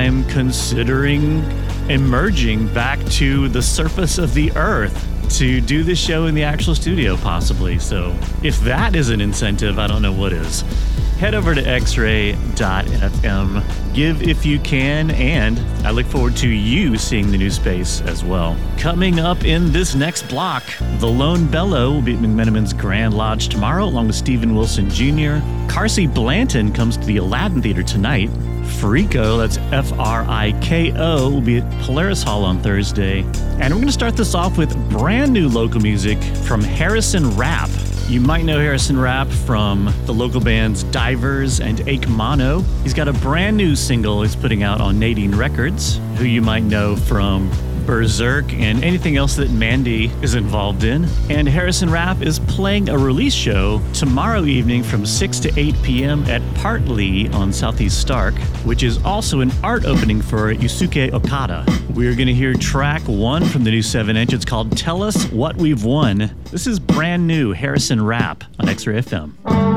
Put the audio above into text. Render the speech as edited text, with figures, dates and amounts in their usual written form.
I'm considering emerging back to the surface of the earth to do this show in the actual studio, possibly. So if that is an incentive, I don't know what is. Head over to xray.fm, give if you can, and I look forward to you seeing the new space as well. Coming up in this next block, The Lone Bellow will be at McMenamin's Grand Lodge tomorrow, along with Stephen Wilson Jr. Carsey Blanton comes to the Aladdin Theater tonight. Friko, that's Friko, will be at Polaris Hall on Thursday. And we're going to start this off with brand new local music from Harrison Rapp. You might know Harrison Rapp from the local bands Divers and Ake Mono. He's got a brand new single he's putting out on Nadine Records, who you might know from Berserk and anything else that Mandy is involved in. And Harrison Rapp is playing a release show tomorrow evening from 6 to 8 p.m. at Partly on Southeast Stark, which is also an art opening for Yusuke Okada. We're going to hear track 1 from the new 7-inch. It's called Tell Us What We've Won. This is brand new Harrison Rapp on X-Ray FM.